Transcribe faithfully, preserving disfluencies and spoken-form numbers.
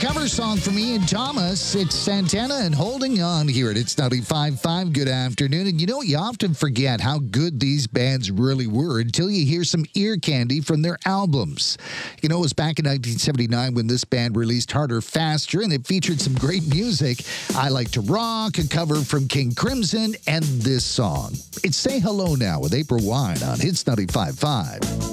cover song from Ian Thomas. It's Santana and Holding On here at It's ninety-five point five. Good afternoon. And you know, you often forget how good these bands really were until you hear some ear candy from their albums. You know, it was back in nineteen seventy-nine when this band released Harder, Faster, and it featured some great music. I Like to Rock, a cover from King Crimson, and this song. It's Say Hello Now with April Wine on Hits ninety-five point five.